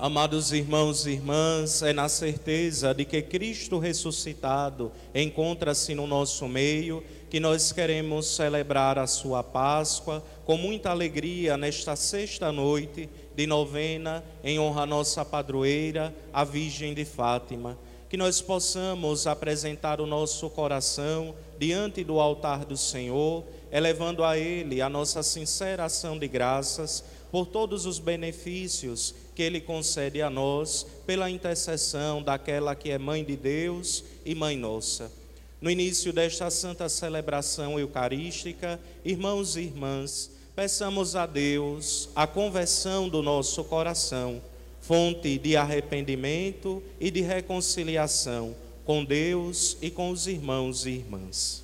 Amados irmãos e irmãs, é na certeza de que Cristo ressuscitado encontra-se no nosso meio que nós queremos celebrar a sua Páscoa com muita alegria nesta sexta noite de novena em honra à nossa padroeira, a Virgem de Fátima. Que nós possamos apresentar o nosso coração diante do altar do Senhor, elevando a Ele a nossa sincera ação de graças por todos os benefícios que Ele concede a nós, pela intercessão daquela que é Mãe de Deus e Mãe Nossa. No início desta santa celebração eucarística, irmãos e irmãs, peçamos a Deus a conversão do nosso coração, fonte de arrependimento e de reconciliação com Deus e com os irmãos e irmãs.